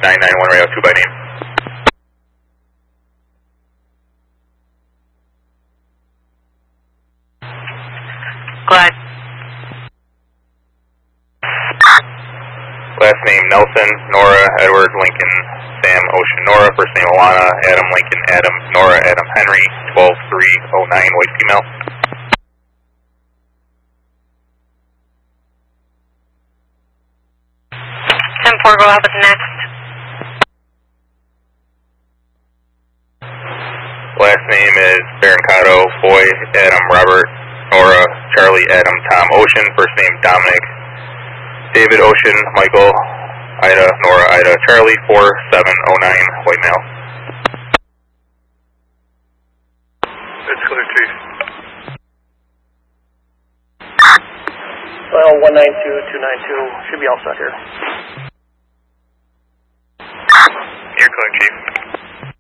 991 radio 2 by name. Glad. Last name Nelson, Nora, Edward, Lincoln, Sam, Ocean, Nora. First name Alana, Adam, Lincoln, Adam, Nora, Adam, Henry, 12309, white female. 10-4, go out with next. Last name is Barancato, Boy, Adam, Robert, Nora, Charlie, Adam, Tom, Ocean. First name Dominic, David, Ocean, Michael, Ida, Nora, Ida, Charlie, 4709, white male. That's clear, Chief. Well, 192-292 should be all set here.